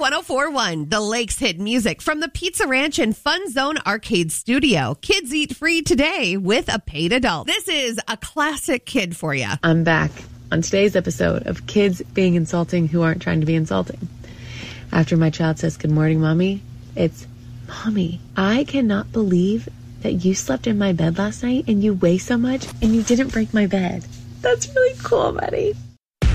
1041, the Lakes hit music from the Pizza Ranch and Fun Zone Arcade Studio. Kids eat free today with a paid adult. This is a classic kid for you. I'm back on today's episode of Kids Being Insulting Who Aren't Trying to Be Insulting. After my child says, "Good morning, Mommy," it's, "Mommy, I cannot believe that you slept in my bed last night and you weigh so much and you didn't break my bed. That's really cool, buddy."